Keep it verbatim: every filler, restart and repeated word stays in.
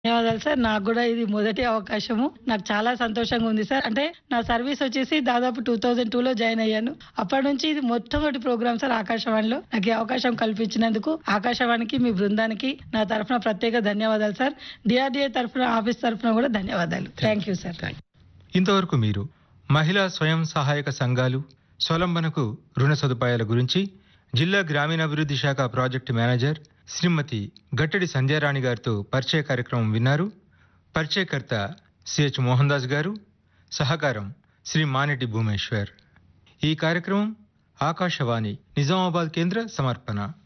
ధన్యవాదాలు సార్. నాకు గూడా ఇది మొదటి అవకాశము. నాకు చాలా సంతోషంగా ఉంది సార్. అంటే నా సర్వీస్ వచ్చేసి దాదాపు రెండు వేల రెండులో జాయిన్ అయ్యాను. అప్పటి నుంచి ఇది మొట్టమొదటి ప్రోగ్రామ్ సార్ ఆకాశవాణిలో. నాకు ఈ అవకాశం కల్పించినందుకు ఆకాశవాణికి, మీ బృందానికి నా తరఫున ప్రత్యేక ధన్యవాదాలు సార్. డిఆర్డీఏ తరఫున, ఆఫీస్ తరఫున కూడా ధన్యవాదాలు. Thank you sir. ఇంతవరకు మీరు మహిళా స్వయం సహాయక సంఘాలు, స్వలంబనకు రుణ సదుపాయాల గురించి జిల్లా గ్రామీణాభివృద్ధి శాఖ ప్రాజెక్టు మేనేజర్ శ్రీమతి గట్టడి సంధ్యారాణి గారితో పరిచయ కార్యక్రమం విన్నారు. పరిచయకర్త సిహెచ్ మోహన్ దాస్ గారు, సహకారం శ్రీ మానిటి భూమేశ్వర్. ఈ కార్యక్రమం ఆకాశవాణి నిజామాబాద్ కేంద్ర సమర్పణ.